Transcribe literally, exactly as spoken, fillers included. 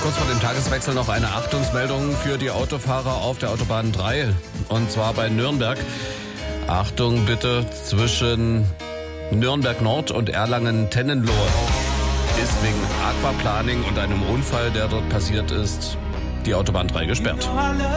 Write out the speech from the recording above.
kurz vor dem Tageswechsel noch eine Achtungsmeldung für die Autofahrer auf der Autobahn drei. Und zwar bei Nürnberg. Achtung bitte, zwischen Nürnberg Nord und Erlangen-Tennenlohe ist wegen Aquaplaning und einem Unfall, der dort passiert ist, die Autobahn drei gesperrt.